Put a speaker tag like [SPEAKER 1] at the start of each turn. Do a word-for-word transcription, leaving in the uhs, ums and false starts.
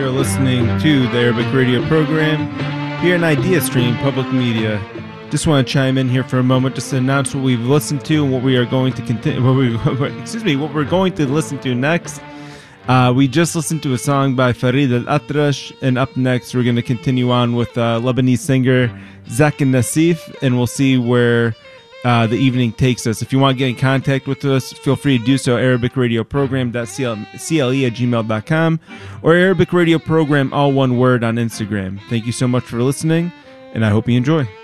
[SPEAKER 1] You're listening to the Arabic radio program here in Idea Stream Public Media. Just want to chime in here for a moment just to announce what we've listened to and what we are going to continue. What we, excuse me, what we're going to listen to next. Uh, we just listened to a song by Farid Al-Atrash, and up next we're going to continue on with uh, Lebanese singer Zaki Nassif, and we'll see where uh, the evening takes us. If you want to get in contact with us, feel free to do so. Arabic Radio Program C L E at gmail dot com or Arabic Radio Program, all one word, on Instagram. Thank you so much for listening, and I hope you enjoy.